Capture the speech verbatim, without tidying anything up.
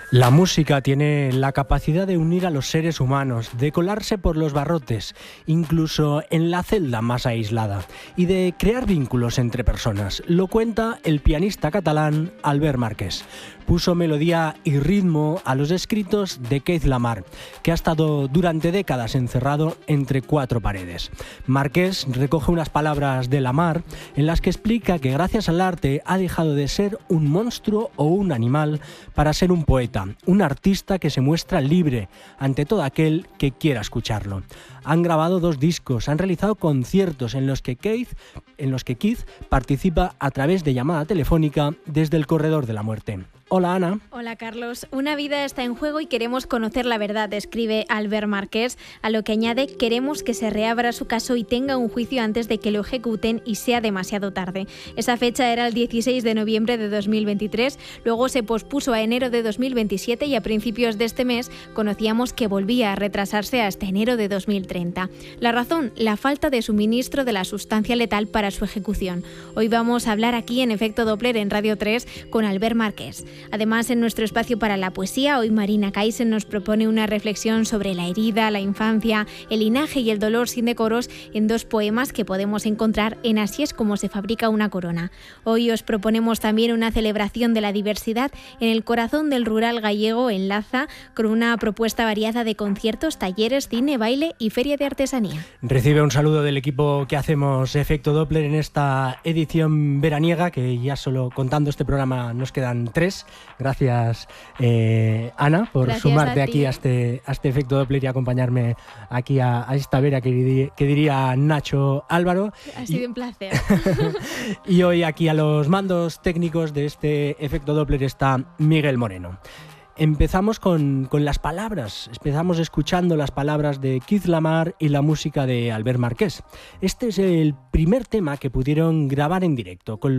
La música tiene la capacidad de unir a los seres humanos, de colarse por los barrotes, incluso en la celda más aislada, y de crear vínculos entre personas. Lo cuenta el pianista catalán Albert Márquez. Puso melodía y ritmo a los escritos de Keith Lamar, que ha estado durante décadas encerrado entre cuatro paredes. Márquez recoge unas palabras de Lamar en las que explica que gracias al arte ha dejado de ser un monstruo o un animal para ser un poeta, un artista que se muestra libre ante todo aquel que quiera escucharlo. Han grabado dos discos, han realizado conciertos en los que Keith, en los que Keith participa a través de llamada telefónica desde el corredor de la muerte. Hola, Ana. Hola, Carlos. Una vida está en juego y queremos conocer la verdad, escribe Albert Márquez, a lo que añade: queremos que se reabra su caso y tenga un juicio antes de que lo ejecuten y sea demasiado tarde. Esa fecha era el dieciséis de noviembre de dos mil veintitrés, luego se pospuso a enero de dos mil veintisiete y a principios de este mes conocíamos que volvía a retrasarse hasta enero de dos mil treinta. La razón, la falta de suministro de la sustancia letal para su ejecución. Hoy vamos a hablar aquí en Efecto Doppler en Radio tres con Albert Márquez. Además, en nuestro espacio para la poesía, hoy Marina Kaisen nos propone una reflexión sobre la herida, la infancia, el linaje y el dolor sin decoros en dos poemas que podemos encontrar en Así es como se fabrica una corona. Hoy os proponemos también una celebración de la diversidad en el corazón del rural gallego en Laza, con una propuesta variada de conciertos, talleres, cine, baile y feria de artesanía. Recibe un saludo del equipo que hacemos Efecto Doppler en esta edición veraniega, que ya solo contando este programa nos quedan tres. Gracias, eh, Ana, por Gracias sumarte a aquí a este, a este Efecto Doppler y acompañarme aquí a, a esta vera que, diri, que diría Nacho Álvaro. Ha sido y, un placer. Y hoy aquí a los mandos técnicos de este Efecto Doppler está Miguel Moreno. Empezamos con, con las palabras, empezamos escuchando las palabras de Keith Lamar y la música de Albert Márquez. Este es el primer tema que pudieron grabar en directo, con